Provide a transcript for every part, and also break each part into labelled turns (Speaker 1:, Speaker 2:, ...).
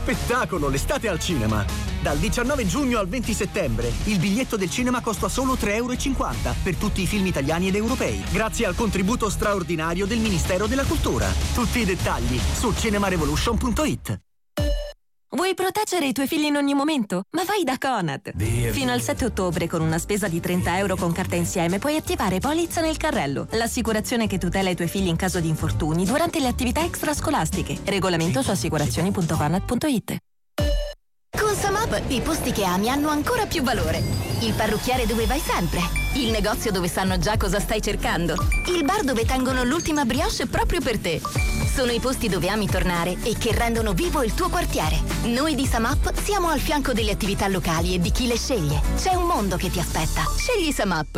Speaker 1: spettacolo, l'estate al cinema! Dal 19 giugno al 20 settembre il biglietto del cinema costa solo 3,50 € per tutti i film italiani ed europei, grazie al contributo straordinario del Ministero della Cultura. Tutti i dettagli su cinemarevolution.it.
Speaker 2: Vuoi proteggere i tuoi figli in ogni momento? Ma vai da Conad! Fino al 7 ottobre con una spesa di 30 € con carta insieme puoi attivare Polizza nel carrello, l'assicurazione che tutela i tuoi figli in caso di infortuni durante le attività extrascolastiche. Regolamento su assicurazioni.conad.it.
Speaker 3: Con SumUp i posti che ami hanno ancora più valore. Il parrucchiere dove vai sempre, il negozio dove sanno già cosa stai cercando, il bar dove tengono l'ultima brioche proprio per te. Sono i posti dove ami tornare e che rendono vivo il tuo quartiere. Noi di SumUp siamo al fianco delle attività locali e di chi le sceglie. C'è un mondo che ti aspetta. Scegli SumUp.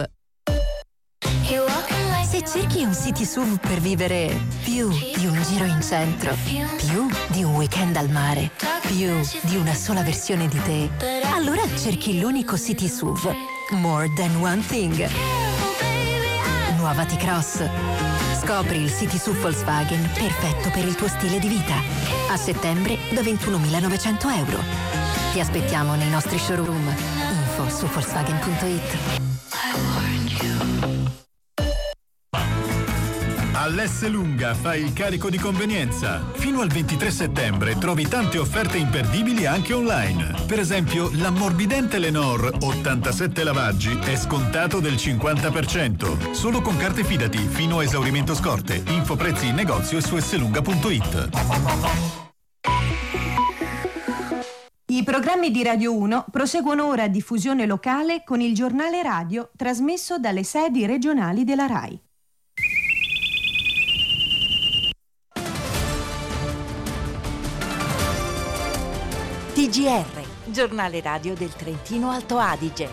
Speaker 2: Se cerchi un city SUV per vivere più di un giro in centro, più di un weekend al mare, più di una sola versione di te, allora cerchi l'unico city SUV More Than One Thing. Nuova T-Cross. Scopri il city SUV Volkswagen perfetto per il tuo stile di vita. A settembre da 21.900 €. Ti aspettiamo nei nostri showroom. Info su Volkswagen.it.
Speaker 4: All'Esselunga fai il carico di convenienza. Fino al 23 settembre trovi tante offerte imperdibili anche online. Per esempio, l'ammorbidente Lenor 87 lavaggi è scontato del 50%. Solo con carte Fidati fino a esaurimento scorte. Info prezzi in negozio e su esselunga.it.
Speaker 5: I programmi di Radio 1 proseguono ora a diffusione locale con il giornale radio trasmesso dalle sedi regionali della RAI.
Speaker 6: TGR, giornale radio del Trentino Alto Adige.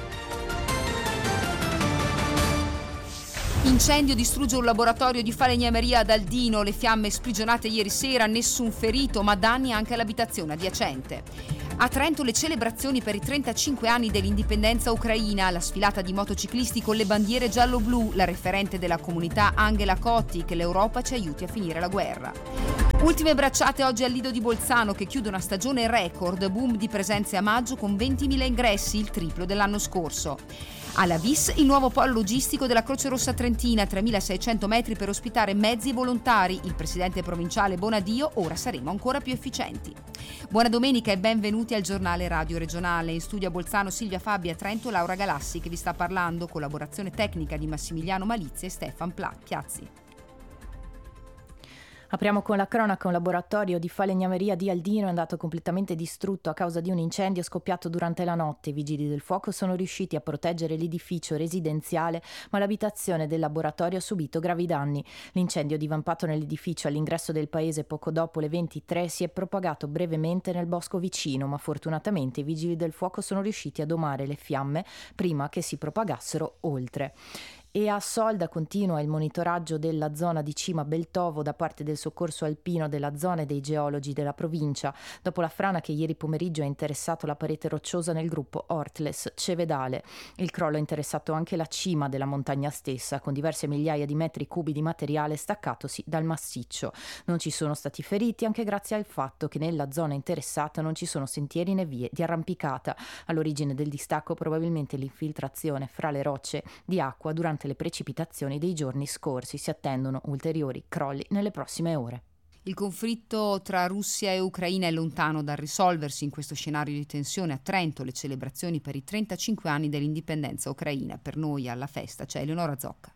Speaker 7: Incendio distrugge un laboratorio di falegnameria ad Aldino, le fiamme sprigionate ieri sera, nessun ferito ma danni anche all'abitazione adiacente. A Trento le celebrazioni per i 35 anni dell'indipendenza ucraina, la sfilata di motociclisti con le bandiere giallo-blu, la referente della comunità Angela Cotti, che l'Europa ci aiuti a finire la guerra. Ultime bracciate oggi al Lido di Bolzano che chiude una stagione record, boom di presenze a maggio con 20.000 ingressi, il triplo dell'anno scorso. Alla Vis, il nuovo polo logistico della Croce Rossa Trentina, 3.600 metri per ospitare mezzi e volontari. Il presidente provinciale Bonadio, ora saremo ancora più efficienti. Buona domenica e benvenuti al giornale radio regionale. In studio a Bolzano Silvia Fabi, a Trento Laura Galassi che vi sta parlando, collaborazione tecnica di Massimiliano Malizia e Stefan Piazzi.
Speaker 8: Apriamo con la cronaca. Un laboratorio di falegnameria di Aldino è andato completamente distrutto a causa di un incendio scoppiato durante la notte. I vigili del fuoco sono riusciti a proteggere l'edificio residenziale, ma l'abitazione del laboratorio ha subito gravi danni. L'incendio divampato nell'edificio all'ingresso del paese poco dopo le 23 si è propagato brevemente nel bosco vicino, ma fortunatamente i vigili del fuoco sono riusciti a domare le fiamme prima che si propagassero oltre. E a Solda continua il monitoraggio della zona di Cima Beltovo da parte del soccorso alpino della zona e dei geologi della provincia, dopo la frana che ieri pomeriggio ha interessato la parete rocciosa nel gruppo Ortles Cevedale. Il crollo ha interessato anche la cima della montagna stessa, con diverse migliaia di metri cubi di materiale staccatosi dal massiccio. Non ci sono stati feriti, anche grazie al fatto che nella zona interessata non ci sono sentieri né vie di arrampicata. All'origine del distacco probabilmente l'infiltrazione fra le rocce di acqua durante le precipitazioni dei giorni scorsi. Si attendono ulteriori crolli nelle prossime ore.
Speaker 7: Il conflitto tra Russia e Ucraina è lontano dal risolversi. In questo scenario di tensione a Trento le celebrazioni per i 35 anni dell'indipendenza ucraina. Per noi alla festa c'è Eleonora Zocca.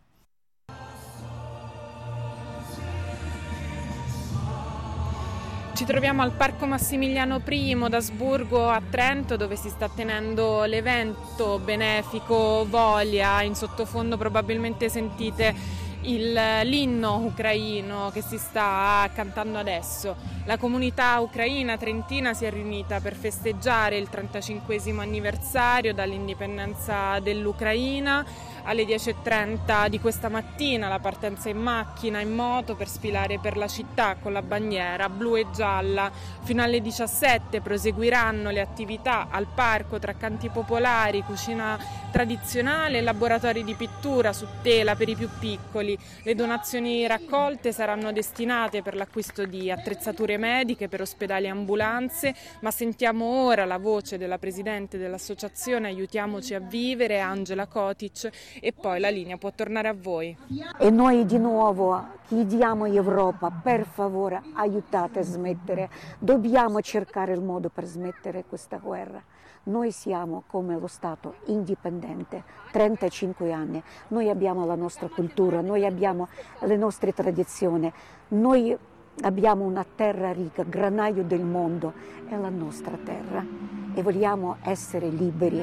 Speaker 9: Ci troviamo al Parco Massimiliano I d'Asburgo a Trento, dove si sta tenendo l'evento benefico Volia. In sottofondo probabilmente sentite l'inno ucraino che si sta cantando adesso. La comunità ucraina trentina si è riunita per festeggiare il 35esimo anniversario dall'indipendenza dell'Ucraina. Alle 10:30 di questa mattina la partenza in macchina, in moto per sfilare per la città con la bandiera blu e gialla. Fino alle 17 proseguiranno le attività al parco tra canti popolari, cucina tradizionale e laboratori di pittura su tela per i più piccoli. Le donazioni raccolte saranno destinate per l'acquisto di attrezzature mediche per ospedali e ambulanze, ma sentiamo ora la voce della presidente dell'associazione Aiutiamoci a Vivere, Angela Kotic, e poi la linea può tornare a voi.
Speaker 10: E noi di nuovo chiediamo all'Europa, per favore aiutate a smettere, dobbiamo cercare il modo per smettere questa guerra. Noi siamo come lo Stato indipendente, 35 anni, noi abbiamo la nostra cultura, noi abbiamo le nostre tradizioni, noi abbiamo una terra ricca, granaio del mondo, è la nostra terra e vogliamo essere liberi.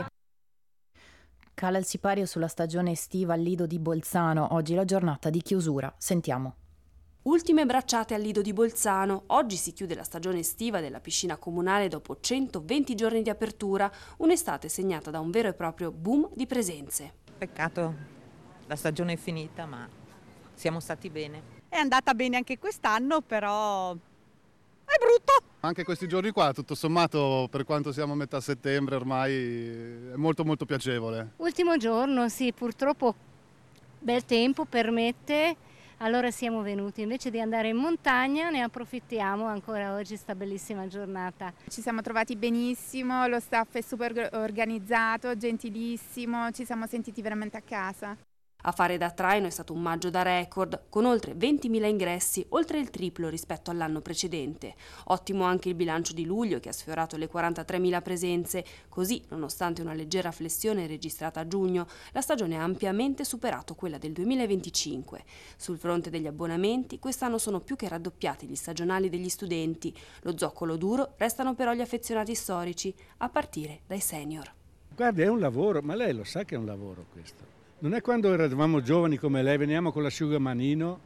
Speaker 8: Cala il sipario sulla stagione estiva al Lido di Bolzano, oggi la giornata di chiusura. Sentiamo.
Speaker 11: Ultime bracciate al Lido di Bolzano. Oggi si chiude la stagione estiva della piscina comunale dopo 120 giorni di apertura, un'estate segnata da un vero e proprio boom di presenze.
Speaker 12: Peccato, la stagione è finita, ma siamo stati bene.
Speaker 13: È andata bene anche quest'anno, però è brutto.
Speaker 14: Anche questi giorni qua, tutto sommato, per quanto siamo a metà settembre, ormai è molto molto piacevole.
Speaker 15: Ultimo giorno, sì, purtroppo bel tempo permette. Allora siamo venuti, invece di andare in montagna ne approfittiamo ancora oggi, sta bellissima giornata.
Speaker 16: Ci siamo trovati benissimo, lo staff è super organizzato, gentilissimo, ci siamo sentiti veramente a casa.
Speaker 11: A fare da traino è stato un maggio da record, con oltre 20.000 ingressi, oltre il triplo rispetto all'anno precedente. Ottimo anche il bilancio di luglio, che ha sfiorato le 43.000 presenze. Così, nonostante una leggera flessione registrata a giugno, la stagione ha ampiamente superato quella del 2025. Sul fronte degli abbonamenti, quest'anno sono più che raddoppiati gli stagionali degli studenti. Lo zoccolo duro restano però gli affezionati storici, a partire dai senior.
Speaker 17: Guardi, è un lavoro, ma lei lo sa che è un lavoro questo. Non è quando eravamo giovani come lei, veniamo con l'asciugamanino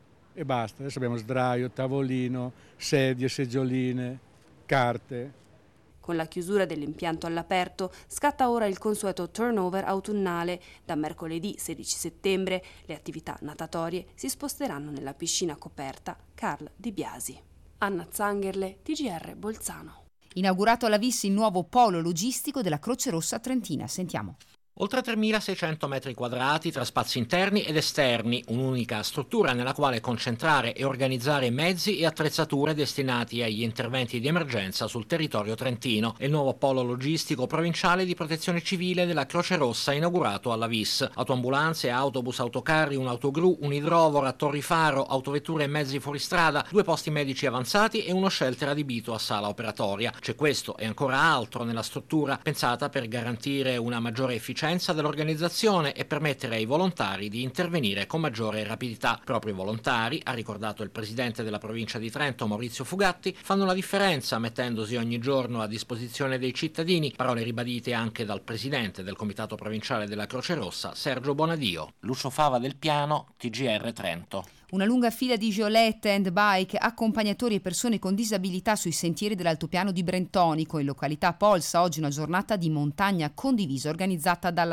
Speaker 17: e basta. Adesso abbiamo sdraio, tavolino, sedie, seggioline, carte.
Speaker 11: Con la chiusura dell'impianto all'aperto scatta ora il consueto turnover autunnale. Da mercoledì 16 settembre le attività natatorie si sposteranno nella piscina coperta Carl Di Biasi. Anna Zangerle, TGR Bolzano.
Speaker 7: Inaugurato alla Vis il nuovo polo logistico della Croce Rossa Trentina. Sentiamo.
Speaker 18: Oltre 3.600 metri quadrati tra spazi interni ed esterni, un'unica struttura nella quale concentrare e organizzare mezzi e attrezzature destinati agli interventi di emergenza sul territorio trentino. È il nuovo polo logistico provinciale di protezione civile della Croce Rossa inaugurato alla Vis. Autoambulanze, autobus, autocarri, un autogru, un idrovora, torri faro, autovetture e mezzi fuoristrada, 2 posti medici avanzati e uno shelter adibito a sala operatoria. C'è questo e ancora altro nella struttura, pensata per garantire una maggiore efficienza dell'organizzazione e permettere ai volontari di intervenire con maggiore rapidità. Proprio i volontari, ha ricordato il presidente della provincia di Trento Maurizio Fugatti, fanno la differenza mettendosi ogni giorno a disposizione dei cittadini, parole ribadite anche dal presidente del comitato provinciale della Croce Rossa Sergio Bonadio. Lucio Fava del Piano, TGR Trento.
Speaker 7: Una lunga fila di giolette and bike, accompagnatori e persone con disabilità sui sentieri dell'altopiano di Brentonico, in località Polsa. Oggi una giornata di montagna condivisa organizzata dalla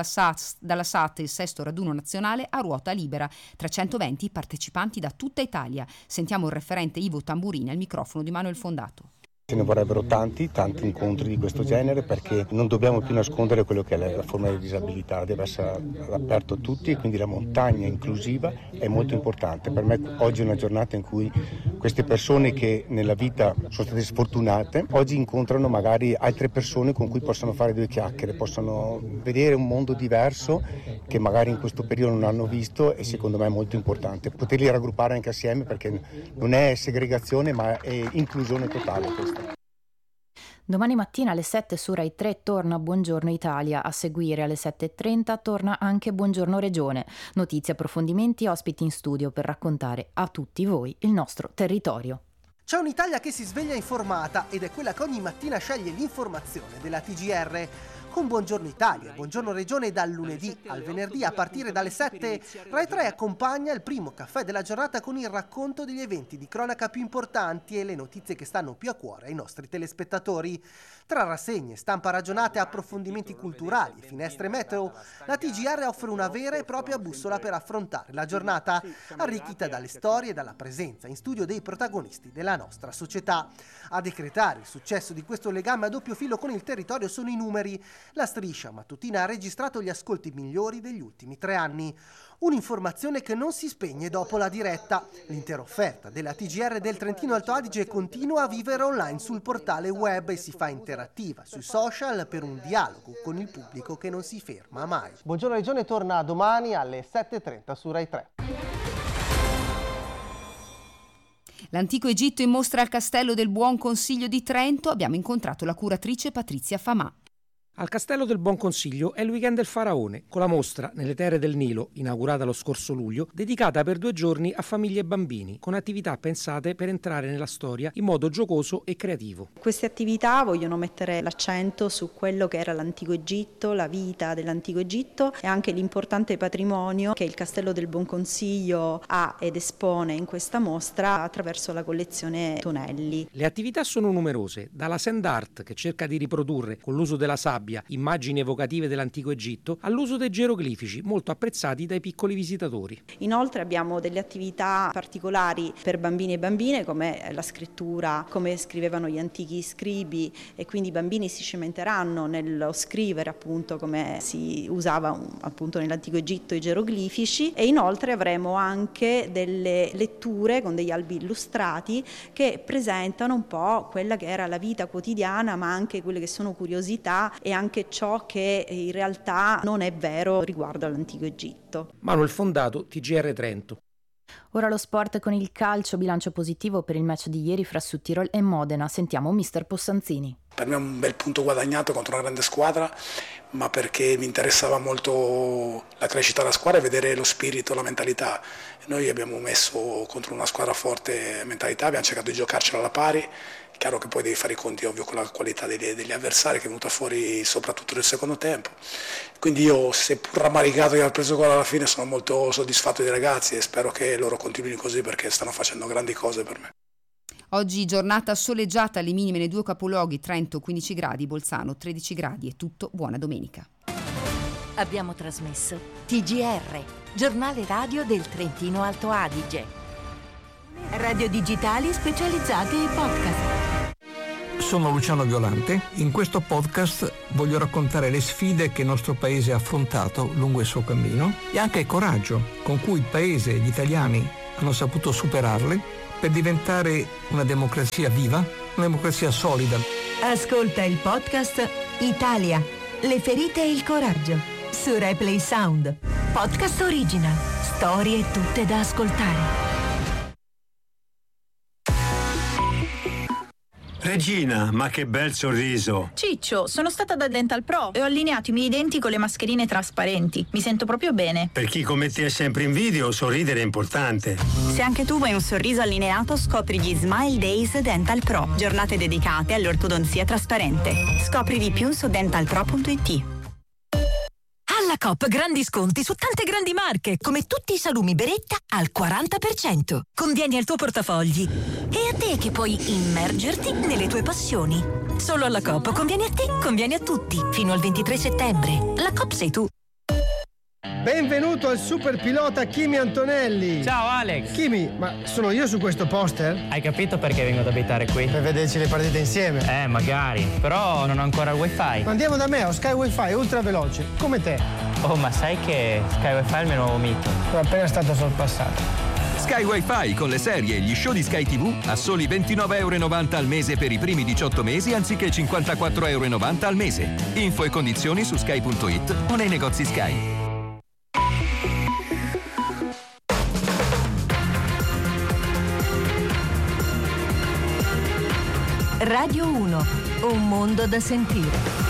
Speaker 7: SAT, il sesto raduno nazionale a ruota libera. 320 partecipanti da tutta Italia. Sentiamo il referente Ivo Tamburini al microfono di Manuel Fondato.
Speaker 19: Ce ne vorrebbero tanti incontri di questo genere, perché non dobbiamo più nascondere quello che è la forma di disabilità, deve essere aperto a tutti e quindi la montagna inclusiva è molto importante. Per me oggi è una giornata in cui queste persone che nella vita sono state sfortunate, oggi incontrano magari altre persone con cui possono fare 2 chiacchiere, possono vedere un mondo diverso che magari in questo periodo non hanno visto, e secondo me è molto importante poterli raggruppare anche assieme, perché non è segregazione ma è inclusione totale questa.
Speaker 8: Domani mattina alle 7 su Rai 3 torna Buongiorno Italia, a seguire alle 7.30 torna anche Buongiorno Regione. Notizie, approfondimenti, ospiti in studio per raccontare a tutti voi il nostro territorio.
Speaker 20: C'è un'Italia che si sveglia informata ed è quella che ogni mattina sceglie l'informazione della TGR. Con Buongiorno Italia, Buongiorno Regione dal lunedì al venerdì a partire dalle 7, Rai 3 accompagna il primo caffè della giornata con il racconto degli eventi di cronaca più importanti e le notizie che stanno più a cuore ai nostri telespettatori. Tra rassegne, stampa ragionata e approfondimenti culturali e finestre meteo, la TGR offre una vera e propria bussola per affrontare la giornata, arricchita dalle storie e dalla presenza in studio dei protagonisti della nostra società. A decretare il successo di questo legame a doppio filo con il territorio sono i numeri. La Striscia mattutina ha registrato gli ascolti migliori degli ultimi 3 anni. Un'informazione che non si spegne dopo la diretta. L'intera offerta della TGR del Trentino Alto Adige continua a vivere online sul portale web e si fa interattiva sui social per un dialogo con il pubblico che non si ferma mai. Buongiorno Regione torna domani alle 7:30 su Rai 3.
Speaker 7: L'antico Egitto in mostra al Castello del Buon Consiglio di Trento. Abbiamo incontrato la curatrice Patrizia Famà.
Speaker 21: Al Castello del Buon Consiglio è il weekend del Faraone, con la mostra Nelle Terre del Nilo, inaugurata lo scorso luglio, dedicata per 2 giorni a famiglie e bambini, con attività pensate per entrare nella storia in modo giocoso e creativo.
Speaker 22: Queste attività vogliono mettere l'accento su quello che era l'antico Egitto, la vita dell'antico Egitto e anche l'importante patrimonio che il Castello del Buon Consiglio ha ed espone in questa mostra attraverso la collezione Tonelli.
Speaker 21: Le attività sono numerose, dalla sand art che cerca di riprodurre con l'uso della sabbia immagini evocative dell'antico Egitto, all'uso dei geroglifici, molto apprezzati dai piccoli visitatori.
Speaker 22: Inoltre abbiamo delle attività particolari per bambini e bambine, come la scrittura, come scrivevano gli antichi scribi, e quindi i bambini si cimenteranno nello scrivere appunto come si usava appunto nell'antico Egitto i geroglifici, e inoltre avremo anche delle letture con degli albi illustrati che presentano un po' quella che era la vita quotidiana, ma anche quelle che sono curiosità e anche ciò che in realtà non è vero riguardo all'antico Egitto.
Speaker 21: Manuel Fondato, TGR Trento.
Speaker 8: Ora lo sport con il calcio, bilancio positivo per il match di ieri fra Südtirol e Modena. Sentiamo mister Possanzini.
Speaker 23: Per me è un bel punto guadagnato contro una grande squadra, ma perché mi interessava molto la crescita della squadra e vedere lo spirito, la mentalità. Noi abbiamo messo contro una squadra forte mentalità, abbiamo cercato di giocarcela alla pari. Chiaro che poi devi fare i conti ovvio con la qualità degli avversari che è venuta fuori soprattutto nel secondo tempo. Quindi io, seppur rammaricato di aver preso gol alla fine, sono molto soddisfatto dei ragazzi e spero che loro continuino così perché stanno facendo grandi cose per me.
Speaker 7: Oggi giornata soleggiata, alle minime nei 2 capoluoghi, Trento 15 gradi, Bolzano 13 gradi. È tutto, buona domenica.
Speaker 6: Abbiamo trasmesso TGR, giornale radio del Trentino Alto Adige. Radio digitali specializzate in podcast.
Speaker 24: Sono Luciano Violante. In questo podcast voglio raccontare le sfide che il nostro paese ha affrontato lungo il suo cammino e anche il coraggio con cui il paese e gli italiani hanno saputo superarle per diventare una democrazia viva, una democrazia solida.
Speaker 6: Ascolta il podcast Italia, le ferite e il coraggio su Replay Sound. Podcast original, storie tutte da ascoltare.
Speaker 25: Regina, ma che bel sorriso!
Speaker 26: Ciccio, sono stata da Dental Pro e ho allineato i miei denti con le mascherine trasparenti. Mi sento proprio bene.
Speaker 25: Per chi come te è sempre in video, sorridere è importante.
Speaker 27: Se anche tu vuoi un sorriso allineato, scopri gli Smile Days Dental Pro, giornate dedicate all'ortodonzia trasparente. Scopri di più su dentalpro.it.
Speaker 6: Alla Coop grandi sconti su tante grandi marche, come tutti i salumi Beretta al 40%. Convieni al tuo portafogli. E a te che puoi immergerti nelle tue passioni. Solo alla Coop convieni a te, convieni a tutti. Fino al 23 settembre. La Coop sei tu.
Speaker 28: Benvenuto al super pilota Kimi Antonelli.
Speaker 29: Ciao Alex.
Speaker 28: Kimi, ma sono io su questo poster?
Speaker 29: Hai capito perché vengo ad abitare qui?
Speaker 28: Per vederci le partite insieme.
Speaker 29: Magari, però non ho ancora il wifi.
Speaker 28: Ma andiamo da me, ho Sky Wi-Fi ultra veloce, come te.
Speaker 29: Oh, ma sai che Sky Wi-Fi è il mio nuovo mito?
Speaker 28: Sono appena stato sorpassato.
Speaker 30: Sky Wi-Fi con le serie e gli show di Sky TV a soli €29,90 al mese per i primi 18 mesi anziché €54,90 al mese. Info e condizioni su sky.it o nei negozi Sky.
Speaker 6: Radio 1, un mondo da sentire.